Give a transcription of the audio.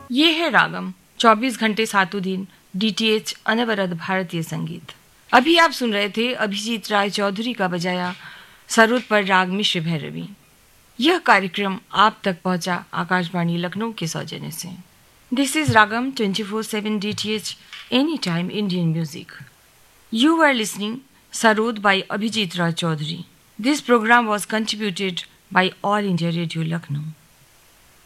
ये है रागम 24 घंटे सातों दिन डीटीएच अनवरत भारतीय संगीत। अभी आप सुन रहे थे अभिजीत राय चौधरी का बजाया सरोद पर राग मिश्र भैरवी। यह कार्यक्रम आप तक पहुंचा आकाशवाणी लखनऊ के सौजन्य से। This is ragam 24/7 DTH any time Indian music. You were listening Sarod by Abhijit Raj Chaudhary. This program was contributed by All India Radio Lucknow.